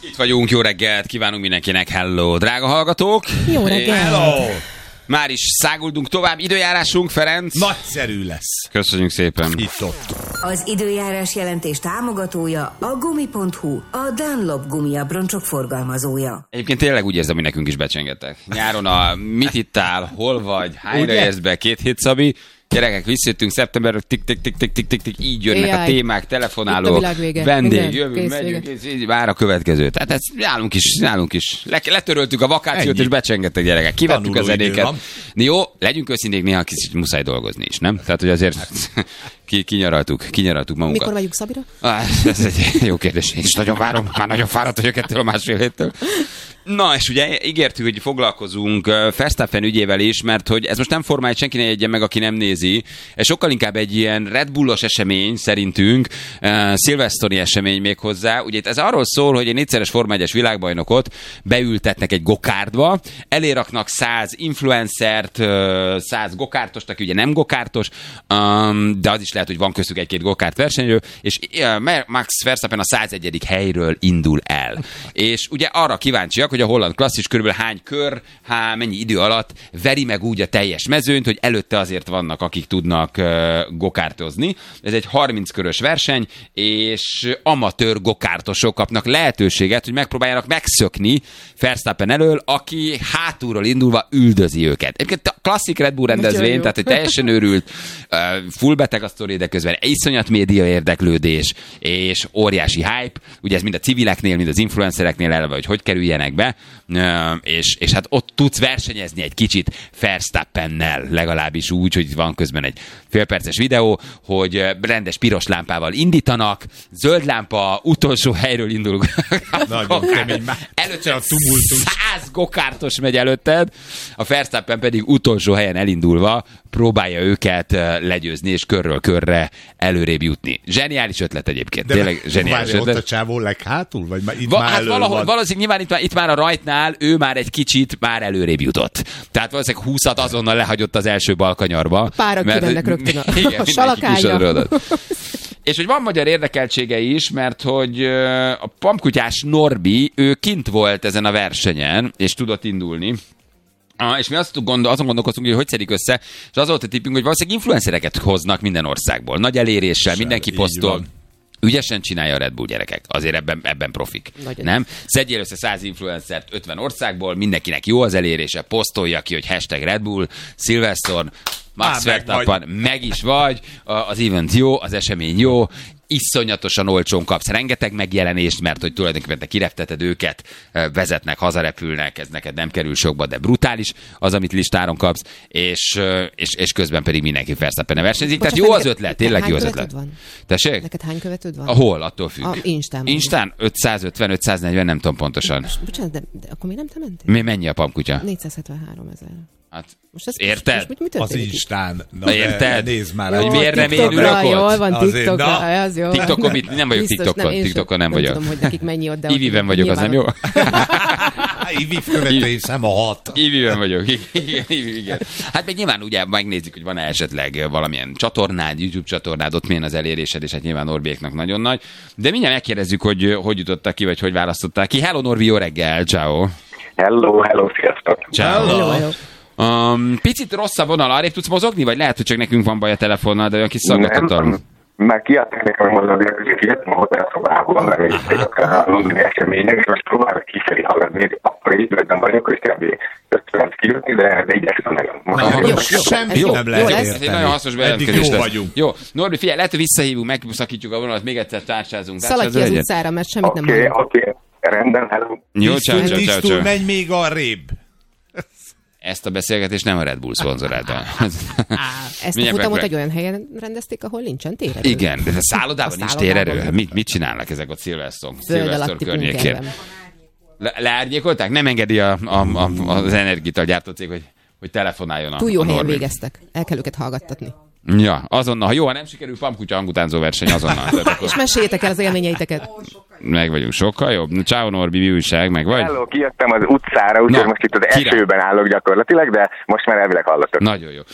Itt vagyunk, jó reggelt, kívánunk mindenkinek, hello, drága hallgatók! Jó reggelt! Hello! Már is száguldunk tovább, időjárásunk, Ferenc. Nagyszerű lesz. Köszönjük szépen. Itt-ott. Az időjárás jelentés támogatója a Gumi.hu, a Dunlop gumiabroncsok forgalmazója. Egyébként tényleg úgy érzem, hogy nekünk is becsengettek. Nyáron a mit ittál, hol vagy, hányra érsz be, 2 hét Szabi. Gyerekek, visszajöttünk szeptemberről, tik-tik-tik-tik-tik, így jönnek a témák, telefonálók, vendég, jövünk, megyünk, így vár a következő. Tehát ez nálunk is. Letöröltük a vakációt, és becsengettek, gyerekek. Kivettük az zenéket. Jó, legyünk őszinték, néha kicsit muszáj dolgozni is, nem? Tehát, hogy azért kinyaraltuk magunkat. Mikor megyünk Szabira? Ez egy jó kérdés, én is nagyon várom, már nagyon fáradt vagyok ettől a másfél héttől. Na, és ugye ígértük, hogy foglalkozunk Verstappen ügyével is, mert hogy ez most nem Forma 1, senki ne jegye meg, aki nem nézi. Ez sokkal inkább egy ilyen Red Bullos esemény szerintünk, szilveszteri esemény még hozzá. Ugye itt ez arról szól, hogy egy 4-szeres Forma 1-es világbajnokot beültetnek egy gokártba, eléraknak 100 influencert, 100 gokártost, aki ugye nem gokártos, de az is lehet, hogy van köztük egy-két gokárt versenyről, és Max Verstappen a 101. helyről indul el. És ugye arra kíváncsiak, hogy a holland klasszis körülbelül hány kör, mennyi idő alatt veri meg úgy a teljes mezőnyt, hogy előtte azért vannak, akik tudnak gokártozni. Ez egy 30 körös verseny, és amatőr gokártosok kapnak lehetőséget, hogy megpróbáljanak megszökni Verstappen elől, aki hátulról indulva üldözi őket. Egyébként a klasszik Red Bull rendezvény, tehát hogy teljesen őrült, full beteg a sztori, de közben iszonyat média érdeklődés, és óriási hype. Ugye ez mind a civileknél, mind az influencereknél eleve, hogy kerüljenek be, és hát ott tudsz versenyezni egy kicsit Verstappennel, legalábbis úgy, hogy van közben egy félperces videó, hogy rendes piros lámpával indítanak, zöld lámpa, utolsó helyről indul. Nagyon kemény, előtte a tumultus. 100 gokártos megy előtted, a Verstappen pedig utolsó helyen elindulva próbálja őket legyőzni, és körről körre előrébb jutni. Zseniális ötlet egyébként. De tényleg zseniális ötlet. Ott a csávó leghátul? Vagy itt már hát valószínűleg nyilván itt már a rajtnál ő már egy kicsit már előrébb jutott. Tehát valószínűleg 20-at azonnal lehagyott az első balkanyarba. Párak kimennek rögtön a salakája. És hogy van magyar érdekeltsége is, mert hogy a pampkutyás Norbi, ő kint volt ezen a versenyen, és tudott indulni. És mi azon gondolkoztunk, hogy szedik össze, és az volt a tippünk, hogy valószínűleg influencereket hoznak minden országból. Nagy eléréssel, mindenki posztol. Ügyesen csinálja a Red Bull, gyerekek. Azért ebben profik. Nagyon nem? Szedjél össze 100 influencert 50 országból, mindenkinek jó az elérése, posztolja ki, hogy #Red Bull, Silverstone, Max Verstappen, meg is vagy, az event jó, az esemény jó, iszonyatosan olcsón kapsz rengeteg megjelenést, mert hogy tulajdonképpen te kirepteted őket, vezetnek, hazarepülnek, ez neked nem kerül sokba, de brutális az, amit listáron kapsz, és közben pedig mindenki Verstappen versenyzik. Tehát jó az ötlet, tényleg jó az ötlet. Tessék? Neked hány követőd van? Hol? Attól függ. Instán 550, 540, nem tudom pontosan. Bocsánat, de akkor még nem te mentél? Mennyi a pampkutya? 473 000. Hát, most érted? Most az Instán. Érted? Nézd már. Hogy miért nem én ülök ott? Jól van, TikTokra, az jó. TikTokon nem vagyok TikTokon nem vagyok. Nem tudom, hogy nekik mennyi ott, de... Iviben vagyok, az nem jó? Ivi követői szem a 6. Iviben vagyok, igen. Hát meg nyilván ugye megnézzük, hogy van-e esetleg valamilyen csatornád, YouTube csatornád, ott milyen az elérésed, és hát nyilván Norbiéknak nagyon nagy. De mindjárt megkérdezzük, hogy jutottak ki, vagy hogy választották ki. Hello Norbi, jó reggel, ciao. Hello, sziasztok. Ciao. Hello. Picit rossz a vonal, arrébb tudsz mozogni, vagy lehet, hogy csak nekünk van baj a telefonnal, de olyan kis szaggatottal. Már kiadták nekem mondani, hogy kijöttem a hotelszobából, mert egyébként a londoni események, és most próbálok kifelé haladni, akkor így nem vagyok, hogy kb. 50 kijutni, de igyekszem nagyon. Semmi nem lehet érteni. Nagyon hasznos bejelentkezés jó lesz. vagyunk. Jó, Norbi, figyelj, lehet, hogy visszahívunk, megszakítjuk a vonalat, még egyszer tárcsázunk. Szaladj ki az utcára, mert semmit nem mondunk. Oké, rendben, hello. Jó, ciao. Menj még arrébb. Ezt a beszélgetést nem a Red Bull szponzorálta. Ezt a futamot egy olyan helyen rendezték, ahol nincsen térerő. Igen, de a szállodában nincs térerő. Mit csinálnak ezek a Silverstone környékén? Leárnyékolták? Nem engedi az energiát gyártó cég, hogy telefonáljon a túl jó helyen Norbi. végeztek. El kell őket hallgattatni. Ja, azonnal. Ha jó, ha nem sikerül, pampkutya hangutánzó verseny azonnal. És meséljétek el az élményeiteket. Meg vagyunk, sokkal jobb. Ciao Norbi, mi újság, meg vagy? Hello, kijöttem az utcára, úgyhogy most itt az esőben állok gyakorlatilag, de most már elvileg hallatok. Nagyon jó.